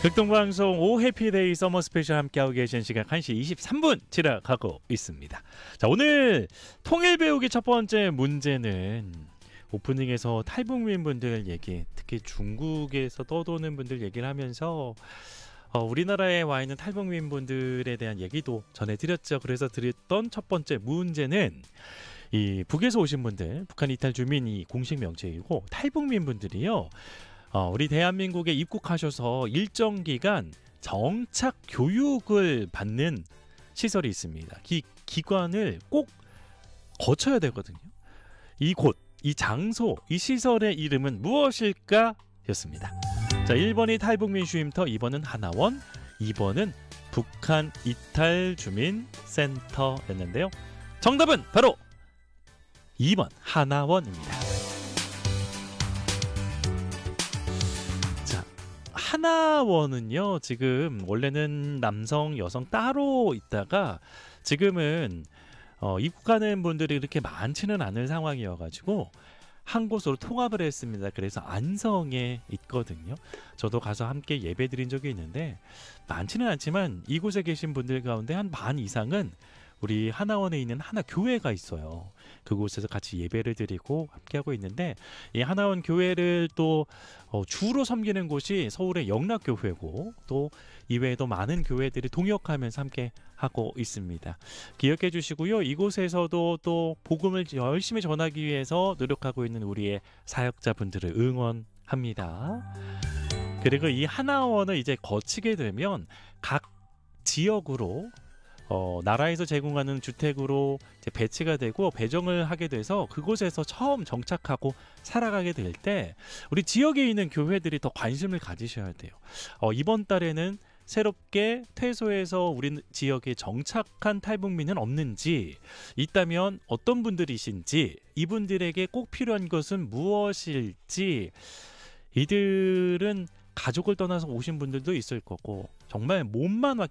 극동방송 오 해피데이 서머 스페셜 함께하고 계신 시간 1시 23분 지나가고 있습니다. 자, 오늘 통일 배우기 첫 번째 문제는 오프닝에서 탈북민 분들 얘기, 특히 중국에서 떠도는 분들 얘기를 하면서 우리나라에 와 있는 탈북민 분들에 대한 얘기도 전해드렸죠. 그래서 드렸던 첫 번째 문제는 이 북에서 오신 분들, 북한 이탈 주민이 공식 명칭이고 탈북민 분들이요. 우리 대한민국에 입국하셔서 일정 기간 정착 교육을 받는 시설이 있습니다. 이 기관을 꼭 거쳐야 되거든요. 이곳, 이 장소, 이 시설의 이름은 무엇일까? 였습니다. 자, 1번이 탈북민 쉼터, 2번은 하나원, 2번은 북한 이탈 주민 센터였는데요. 정답은 바로 2번 하나원입니다. 하나원은요, 지금 원래는 남성, 여성 따로 있다가 지금은 입국하는 분들이 그렇게 많지는 않은 상황이어가지고 한 곳으로 통합을 했습니다. 그래서 안성에 있거든요. 저도 가서 함께 예배 드린 적이 있는데 많지는 않지만 이곳에 계신 분들 가운데 한 반 이상은 우리 하나원에 있는 하나 교회가 있어요. 그곳에서 같이 예배를 드리고 함께하고 있는데, 이 하나원 교회를 또 주로 섬기는 곳이 서울의 영락교회고, 또 이외에도 많은 교회들이 동역하면서 함께 하고 있습니다. 기억해 주시고요. 이곳에서도 또 복음을 열심히 전하기 위해서 노력하고 있는 우리의 사역자분들을 응원합니다. 그리고 이 하나원을 이제 거치게 되면 각 지역으로 나라에서 제공하는 주택으로 이제 배치가 되고 배정을 하게 돼서 그곳에서 처음 정착하고 살아가게 될 때 우리 지역에 있는 교회들이 더 관심을 가지셔야 돼요. 이번 달에는 새롭게 퇴소해서 우리 지역에 정착한 탈북민은 없는지, 있다면 어떤 분들이신지, 이분들에게 꼭 필요한 것은 무엇일지, 이들은 가족을 떠나서 오신 분들도 있을 거고 정말 몸만